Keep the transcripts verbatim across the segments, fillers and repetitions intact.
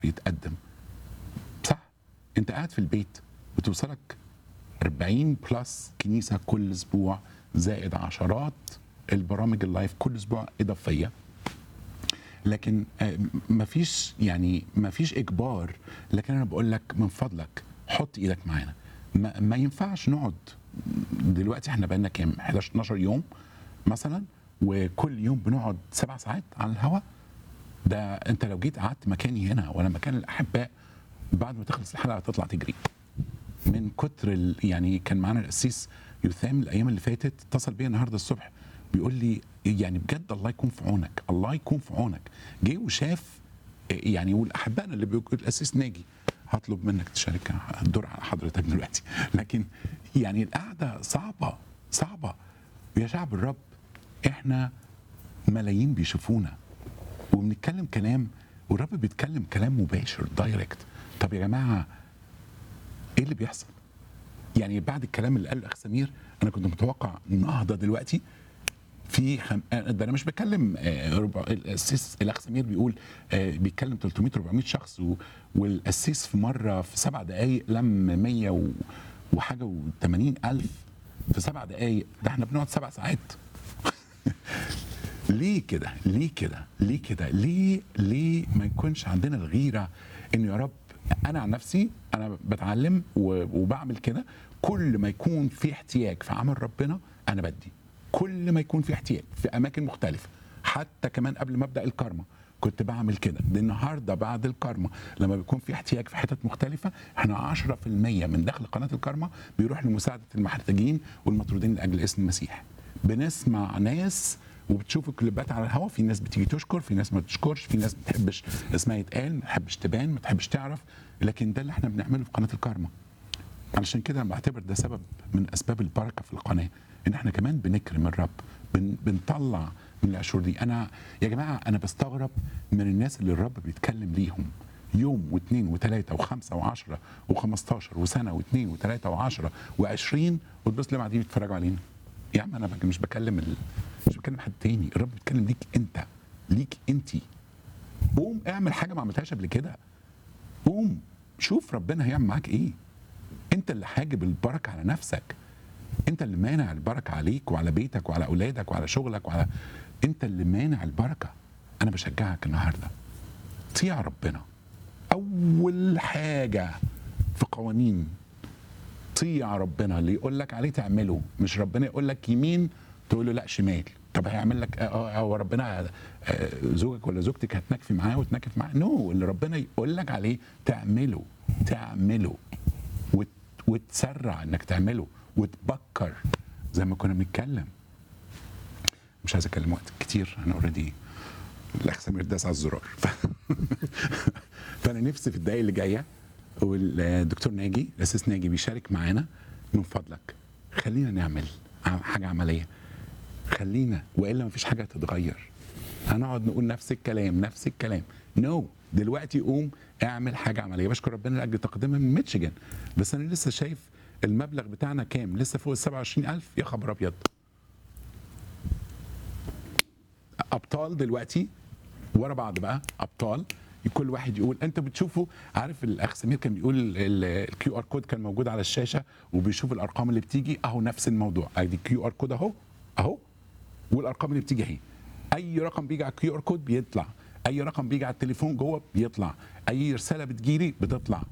يتقدم. صح؟ انت قاعد في البيت بتوصلك أربعين بلس كنيسه كل اسبوع، زائد عشرات البرامج اللايف كل اسبوع اضافيه. لكن آه، مفيش يعني مفيش اجبار، لكن انا بقول لك من فضلك حط ايدك معانا. ما, ما ينفعش نقعد دلوقتي، احنا بقالنا كام احداشر اتناشر يوم مثلا، وكل يوم بنقعد سبع ساعات على الهواء. ده انت لو جيت قعدت مكاني هنا ولا مكان الاحباء، بعد ما تخلص الحلقه هتطلع تجري من كتر ال... يعني كان معانا القسيس يثام الايام اللي فاتت، اتصل بيا النهارده الصبح بيقول لي يعني بجد الله يكون في عونك، الله يكون في عونك. جه وشاف يعني، والاحبائنا اللي بيقول القسيس ناجي هطلب منك تشارك الدور على حضرتك دلوقتي، لكن يعني القعده صعبه صعبه. يا شعب الرب، احنا ملايين بيشوفونا وبنتكلم كلام، والرب بيتكلم كلام مباشر دايركت. طب يا جماعه ايه اللي بيحصل؟ يعني بعد الكلام اللي قاله الاخ سمير انا كنت متوقع نهضه دلوقتي في خم... ده انا مش بتكلم آه، ربع القسيس الاخ سمير بيقول آه، بيتكلم ثلاثمية أربعمية شخص، و... والقسيس في مره في سبع دقائق لم مية و... وحاجه وثمانين الف في سبع دقائق. ده احنا بنقعد سبع ساعات. ليه كده؟ ليه كده؟ ليه كده؟ ليه ليه ما يكونش عندنا الغيره انه يا رب، انا عن نفسي انا بتعلم وبعمل كده، كل ما يكون في احتياج في عمل ربنا انا بدي، كل ما يكون في احتياج في اماكن مختلفه، حتى كمان قبل ما ابدا الكارما كنت بعمل كده. دي النهارده بعد الكارما لما بيكون في احتياج في حتت مختلفه، احنا عشرة في المية من دخل قناه الكارما بيروح لمساعده المحتاجين والمطرودين لاجل اسم المسيح. بنسمع ناس وبتشوف الكليبات على الهواء، في ناس بتيجي تشكر، في ناس ما بتشكرش، في ناس ما بتحبش اسمها يتقال، ما تحبش تبان، ما تحبش تعرف، لكن ده اللي احنا بنعمله في قناه الكارما. علشان كده انا بعتبر ده سبب من اسباب البركه في القناه، ان احنا كمان بنكرم الرب، بن بنطلع من العشور دي. انا يا جماعه انا بستغرب من الناس اللي الرب بيتكلم ليهم يوم واثنين وثلاثه وخمسه وعشره وخمستاشر وسنه واثنين وثلاثه وعشره وعشرين، وتبص لي بعدين يتفرجوا علينا. يا عم انا مش بكلم ال... مش بكلم حد تاني، الرب بيتكلم ليك انت، ليك انتي. قوم اعمل حاجه ما عملتهاش قبل كده، قوم شوف ربنا هيعمل معاك ايه. انت اللي حاجب البركه على نفسك، انت اللي مانع البركه عليك وعلى بيتك وعلى اولادك وعلى شغلك وعلى، انت اللي مانع البركه. انا بشجعك النهارده طيع ربنا. اول حاجه في قوانين طيع ربنا، اللي يقول لك عليه تعمله، مش ربنا يقول لك يمين تقول له لا شمال. طب هيعمل لك اه هو ربنا آه زوجك ولا زوجتك هتنكفي معاه وتنكف معاه؟ نو no. اللي ربنا يقول لك عليه تعمله تعمله وت وتسرع انك تعمله وتبكر زي ما كنا بنتكلم. مش عايز اتكلم وقت كتير، انا اوريدي الاخ سمير داس على الزرار. فانا نفسي في الدقايق اللي جايه والدكتور ناجي الاساس ناجي بيشارك معانا، من فضلك خلينا نعمل حاجه عمليه، خلينا، والا مفيش حاجه هتتغير. هنقعد نقول نفس الكلام نفس الكلام. نو no. دلوقتي قوم اعمل حاجه عمليه. بشكر ربنا لاجل تقديمها من ميتشيجان، بس انا لسه شايف المبلغ بتاعنا كام، لسه فوق ال سبعة وعشرين الف. يا خبر ابيض، ابطال دلوقتي ورا بعض بقى، ابطال كل واحد يقول. انت بتشوفوا، عارف الاخ سمير كان بيقول الكيو ار كود كان موجود على الشاشه وبيشوف الارقام اللي بتيجي اهو، نفس الموضوع. ادي الكيو ار كود اهو اهو، والارقام اللي بتيجي اهي. اي رقم بيجي على الكيو ار كود بيطلع، اي رقم بيجي على التليفون جوه بيطلع، اي رساله بتجيلي بتطلع.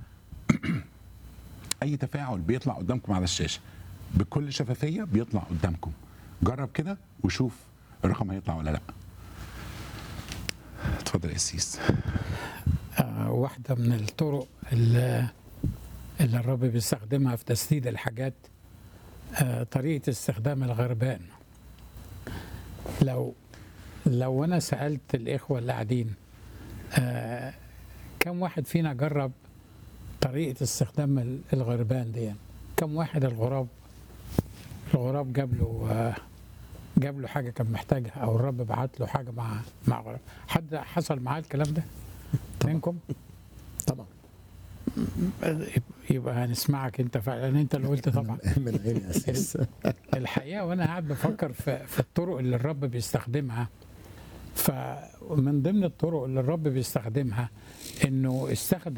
اي تفاعل بيطلع قدامكم على الشاشه بكل شفافيه، بيطلع قدامكم. جرب كده وشوف الرقم هيطلع ولا لا. اتفضل يا قسيس. آه، واحدة من الطرق اللي, اللي الرب بيستخدمها في تسديد الحاجات آه، طريقة استخدام الغربان. لو لو أنا سألت الإخوة اللي قاعدين آه، كم واحد فينا جرب طريقة استخدام الغربان دي؟ كم واحد الغراب الغراب جاب له آه، جاب له حاجة كان محتاجها، أو الرب بعت له حاجة مع مع غراب؟ حد حصل معاه الكلام ده منكم؟ طبعا. يبقى هنسمعك انت فعلا، انت اللي قلت طبعا. من عيني اساس. الحقيقه وانا قاعد بفكر في, في الطرق اللي الرب بيستخدمها فمن ضمن الطرق اللي الرب بيستخدمها انه استخدم